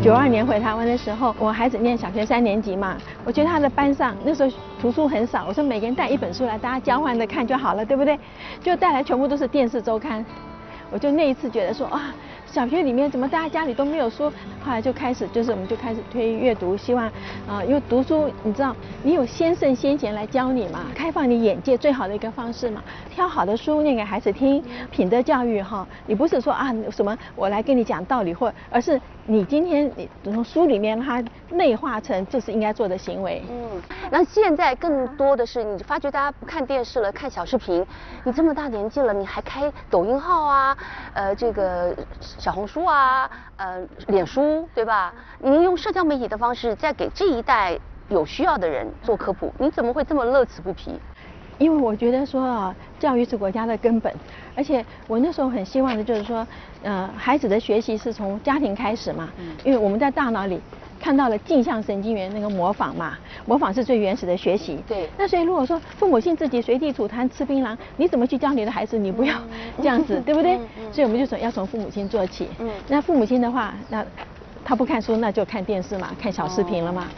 92年回台湾的时候，我孩子念小学3年级嘛，我觉得他的班上那时候图书很少，我说每个人带一本书来，大家交换着看就好了，对不对？就带来全部都是电视周刊，我就那一次觉得说啊。小学里面怎么大家家里都没有书？后来就开始我们就开始推阅读，希望因为读书你知道你有先圣先贤来教你嘛，开放你眼界最好的一个方式嘛。挑好的书念给孩子听，品德教育哈，你不是说啊什么我来跟你讲道理而是你今天你从书里面它内化成这是应该做的行为。 那现在更多的是你发觉大家不看电视了，看小视频。你这么大年纪了，你还开抖音号啊，这个小红书啊，脸书，对吧？你用社交媒体的方式在给这一代有需要的人做科普，你怎么会这么乐此不疲？ 因为我觉得说啊，教育是国家的根本，而且我那时候很希望的就是说，孩子的学习是从家庭开始嘛，因为我们在大脑里看到了镜像神经元那个模仿嘛，模仿是最原始的学习。 对。 那所以如果说父母亲自己随地吐痰吃槟榔，你怎么去教你的孩子？你不要这样子，对不对？所以我们就说要从父母亲做起。那父母亲的话，那他不看书，那就看电视嘛，看小视频了嘛。